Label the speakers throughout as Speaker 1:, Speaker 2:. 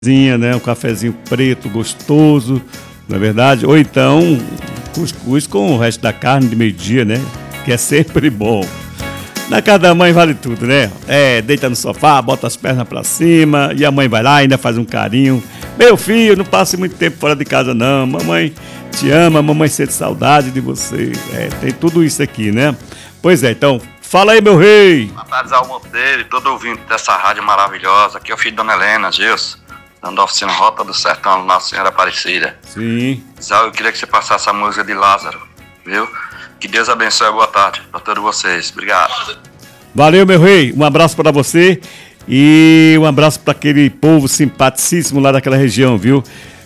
Speaker 1: né? Um cafezinho preto, gostoso, não é verdade? Ou então, cuscuz com o resto da carne de meio-dia, né? Que é sempre bom. Na casa da mãe vale tudo, né? Deita no sofá, bota as pernas pra cima e a mãe vai lá e ainda faz um carinho. Meu filho, não passe muito tempo fora de casa não. Mamãe te ama, mamãe sente saudade de você. Tem tudo isso aqui, né? Pois é, então, fala aí, meu rei.
Speaker 2: Boa tarde, Almo dele, todo ouvinte dessa rádio maravilhosa. Aqui é o filho da Dona Helena, Gilson, dando a oficina Rota do Sertão, Nossa Senhora Aparecida.
Speaker 1: Sim.
Speaker 2: Zé, eu queria que você passasse a música de Lázaro, viu? Que Deus abençoe e boa tarde para todos vocês. Obrigado.
Speaker 1: Valeu, meu rei. Um abraço para você e um abraço para aquele povo simpaticíssimo lá daquela região, viu?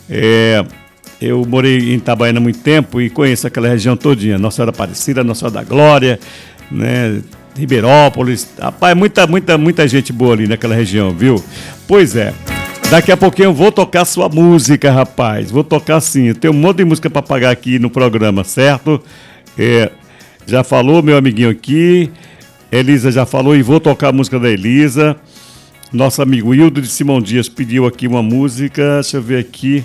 Speaker 1: Eu morei em Itabaiana há muito tempo e conheço aquela região todinha. Nossa Senhora Aparecida, Nossa Senhora da Glória, né? Ribeirópolis. Rapaz, muita gente boa ali naquela região, viu? Pois é. Daqui a pouquinho eu vou tocar sua música, rapaz. Vou tocar sim. Eu tenho um monte de música para pagar aqui no programa, certo? Já falou, meu amiguinho aqui. Elisa já falou e vou tocar a música da Elisa. Nosso amigo Hildo de Simão Dias pediu aqui uma música. Deixa eu ver aqui.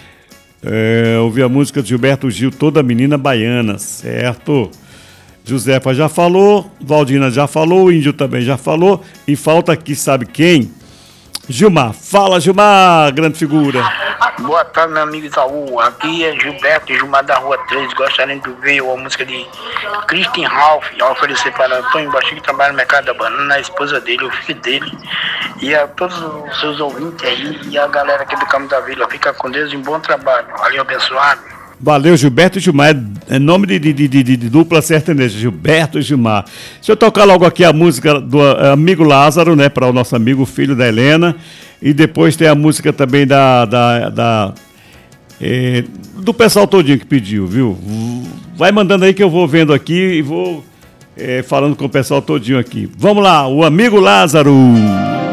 Speaker 1: Ouvi a música de Gilberto Gil, Toda Menina Baiana, certo? Josefa já falou, Valdina já falou, o Índio também já falou. E falta aqui, sabe quem? Gilmar. Fala, Gilmar, grande figura.
Speaker 3: Boa tarde, meu amigo Itaú. Aqui é Gilberto e Gilmar da Rua 3. Gostaria de ver a música de Christian Ralph a oferecer para Antônio Baixinho, que trabalha no mercado da banana, a esposa dele, o filho dele, e a todos os seus ouvintes aí, e a galera aqui do Campo da Vila. Fica com Deus e um bom trabalho. Valeu, abençoado.
Speaker 1: Valeu, Gilberto e Gilmar. É nome de dupla sertaneja, Gilberto e Gilmar. Deixa eu tocar logo aqui a música do amigo Lázaro, né? Para o nosso amigo, filho da Helena. E depois tem a música também do pessoal todinho que pediu, viu? Vai mandando aí que eu vou vendo aqui e vou falando com o pessoal todinho aqui. Vamos lá, o amigo Lázaro.